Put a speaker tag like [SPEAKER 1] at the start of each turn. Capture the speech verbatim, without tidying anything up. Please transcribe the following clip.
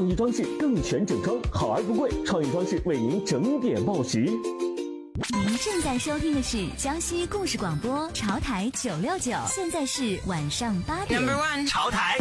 [SPEAKER 1] 创意装饰更全整装，好而不贵，创意装饰为您整点报时。
[SPEAKER 2] 您正在收听的是江西故事广播潮台九六九，现在是晚上八点。
[SPEAKER 3] Number one， 潮台。